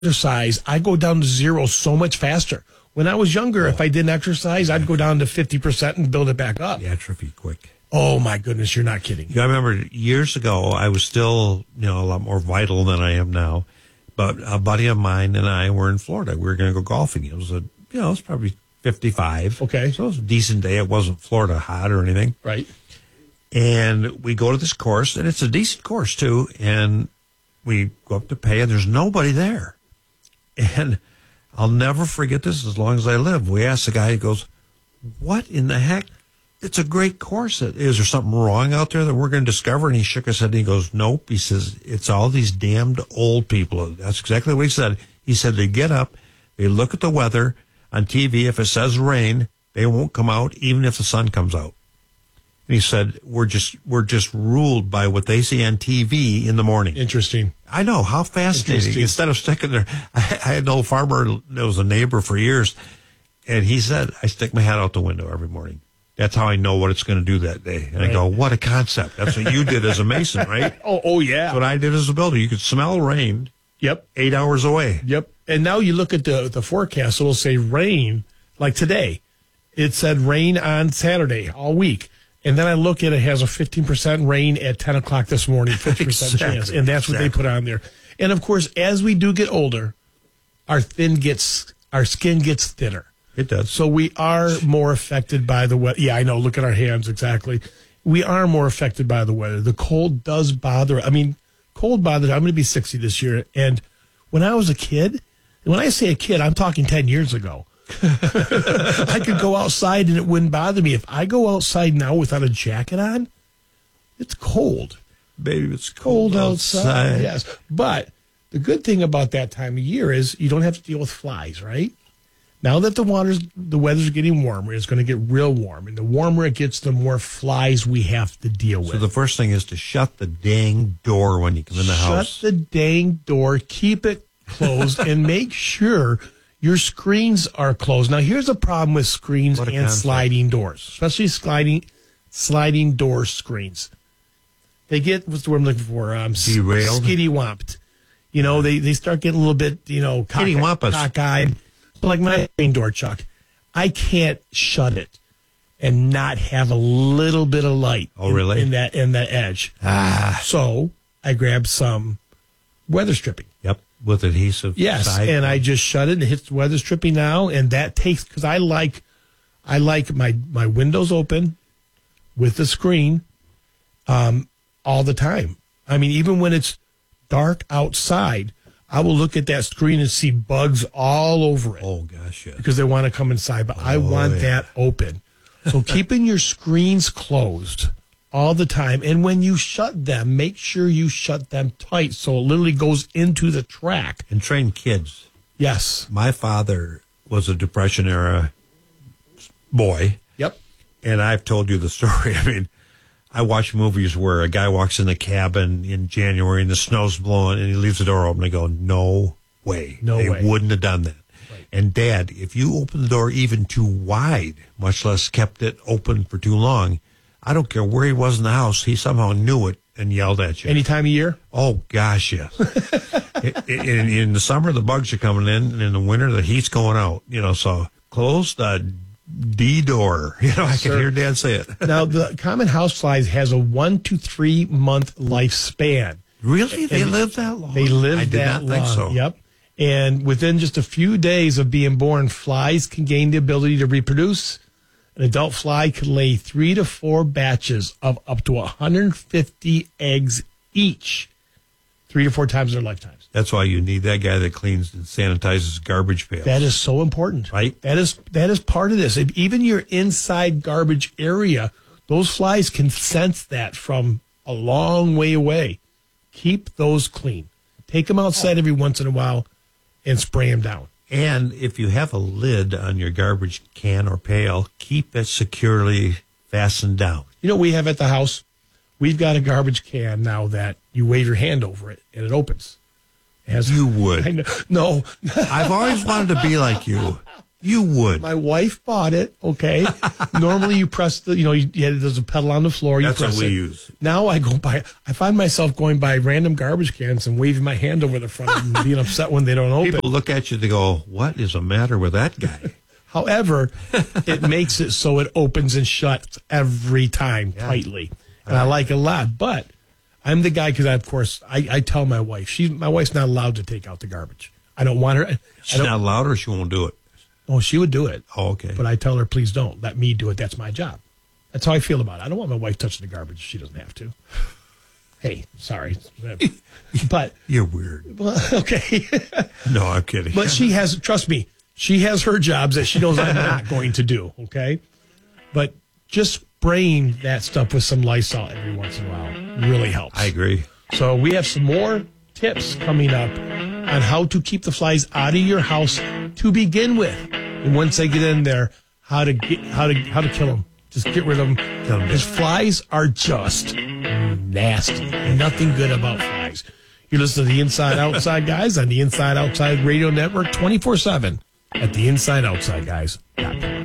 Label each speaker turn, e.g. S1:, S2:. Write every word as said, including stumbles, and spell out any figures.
S1: exercise, I go down to zero so much faster. When I was younger, oh. if I didn't exercise, I'd go down to fifty percent and build it back up.
S2: You atrophy quick.
S1: Oh, my goodness, you're not kidding.
S2: Yeah, I remember years ago, I was still, you know, a lot more vital than I am now. But a buddy of mine and I were in Florida. We were going to go golfing. It was a, you know, it was probably fifty-five.
S1: Okay.
S2: So it was a decent day. It wasn't Florida hot or anything.
S1: Right.
S2: And we go to this course, and it's a decent course, too. And we go up to pay, and there's nobody there. And I'll never forget this as long as I live. We asked the guy, he goes, what in the heck? It's a great course. Is there something wrong out there that we're going to discover? And he shook his head and he goes, nope. He says, it's all these damned old people. That's exactly what he said. He said they get up, they look at the weather on T V. If it says rain, they won't come out even if the sun comes out. And he said, we're just we're just ruled by what they see on T V in the morning.
S1: Interesting.
S2: I know. How fascinating. Instead of sticking there, I, I had an old farmer that was a neighbor for years, and he said, I stick my head out the window every morning. That's how I know what it's going to do that day. And right. I go, what a concept. That's what you did as a mason, right?
S1: oh, oh, yeah.
S2: That's what I did as a builder. You could smell rain.
S1: Yep.
S2: Eight hours away.
S1: Yep. And now you look at the, the forecast, it'll say rain, like today. It said rain on Saturday all week. And then I look at it, it has a fifteen percent rain at ten o'clock this morning, fifty percent exactly. chance. And that's exactly. what they put on there. And, of course, as we do get older, our thin gets, our skin gets thinner.
S2: It does.
S1: So we are more affected by the weather. Yeah, I know. Look at our hands. Exactly. We are more affected by the weather. The cold does bother. I mean, cold bothers. I'm going to be sixty this year. And when I was a kid, when I say a kid, I'm talking ten years ago. I could go outside and it wouldn't bother me. If I go outside now without a jacket on, it's cold.
S2: Baby, it's cold, cold outside. outside.
S1: Yes. But the good thing about that time of year is you don't have to deal with flies, right? Now that the water's, the weather's getting warmer, it's going to get real warm. And the warmer it gets, the more flies we have to deal with.
S2: So the first thing is to shut the dang door when you come in the
S1: shut
S2: house.
S1: Shut the dang door, keep it closed, and make sure your screens are closed. Now, here's a problem with screens and concept. sliding doors, especially sliding sliding door screens. They get, what's the word I'm looking for? Um,
S2: Derailed.
S1: Skitty-womped. You know, they, they start getting a little bit, you know, cock- cockeyed. Like my screen door, Chuck, I can't shut it and not have a little bit of light.
S2: Oh, really?
S1: In, in that in that edge.
S2: Ah.
S1: So I grabbed some weather stripping.
S2: Yep, with adhesive.
S1: Yes, side. And I just shut it and hit the weather stripping now, and that takes because I like I like my my windows open with the screen um, all the time. I mean, even when it's dark outside, I will look at that screen and see bugs all over it.
S2: Oh, gosh, yeah.
S1: Because they want to come inside, but oh, I want yeah. that open. So keeping your screens closed all the time. And when you shut them, make sure you shut them tight so it literally goes into the track.
S2: And train kids.
S1: Yes.
S2: My father was a Depression-era boy.
S1: Yep.
S2: And I've told you the story. I mean, I watch movies where a guy walks in the cabin in January and the snow's blowing and he leaves the door open. I go, no way.
S1: No
S2: they
S1: way.
S2: wouldn't have done that.
S1: Right.
S2: And, Dad, if you open the door even too wide, much less kept it open for too long, I don't care where he was in the house, he somehow knew it and yelled at you.
S1: Any time of year?
S2: Oh, gosh, yes. in, in the summer, the bugs are coming in, and in the winter, the heat's going out. You know, so close the D door. You know, I
S1: Sir.
S2: can hear Dad say it.
S1: Now, the common houseflies has a one to three month lifespan.
S2: Really? They
S1: and
S2: live that long?
S1: They live
S2: I did
S1: that
S2: not think
S1: long.
S2: so.
S1: Yep. And within just a few days of being born, flies can gain the ability to reproduce. An adult fly can lay three to four batches of up to one hundred fifty eggs each, three to four times in their lifetimes.
S2: That's why you need that guy that cleans and sanitizes garbage pails.
S1: That is so important.
S2: Right?
S1: That is that is part of this. If even your inside garbage area, those flies can sense that from a long way away. Keep those clean. Take them outside every once in a while and spray them down.
S2: And if you have a lid on your garbage can or pail, keep it securely fastened down.
S1: You know what we have at the house? We've got a garbage can now that you wave your hand over it and it opens.
S2: As you would.
S1: I know. No.
S2: I've always wanted to be like you. You would.
S1: My wife bought it, okay? Normally you press the, you know, you, yeah, there's a pedal on the floor. You
S2: That's
S1: press
S2: what we
S1: it.
S2: use.
S1: Now I go by, I find myself going by random garbage cans and waving my hand over the front of them and being upset when they don't open.
S2: People look at you, they go, what is the matter with that guy?
S1: However, it makes it so it opens and shuts every time
S2: Yeah.
S1: tightly. And I like it a lot. But I'm the guy because, of course, I, I tell my wife, she, my wife's not allowed to take out the garbage. I don't want her. I
S2: She's
S1: don't,
S2: not allowed or she won't do it?
S1: oh, she would do it.
S2: Oh, okay.
S1: But I tell her, please don't. Let me do it. That's my job. That's how I feel about it. I don't want my wife touching the garbage. She doesn't have to. Hey, sorry. But,
S2: You're weird.
S1: well, okay.
S2: No, I'm kidding.
S1: But she has, trust me, she has her jobs that she knows I'm not going to do, okay? But just spraying that stuff with some Lysol every once in a while really helps.
S2: I agree.
S1: So we have some more tips coming up on how to keep the flies out of your house to begin with. And once they get in there, how to get how to how to kill them. Just get rid of them.
S2: Kill 'em.
S1: Because flies are just nasty. Nothing good about flies. You're listening to the Inside Outside Guys on the Inside Outside Radio Network twenty-four seven at the inside outside guys dot com.